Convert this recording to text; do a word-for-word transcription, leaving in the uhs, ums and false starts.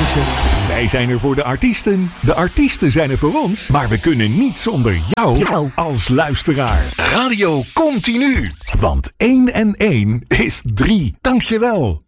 Dankeschön. Wij zijn er voor de artiesten, de artiesten zijn er voor ons, maar we kunnen niet zonder jou, jou. als luisteraar. Radio Continu, want één en één is drie. Dankjewel.